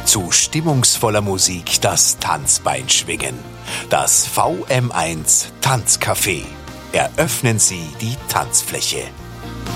Zu stimmungsvoller Musik das Tanzbein schwingen. Das VM1 Tanzcafé. Eröffnen Sie die Tanzfläche.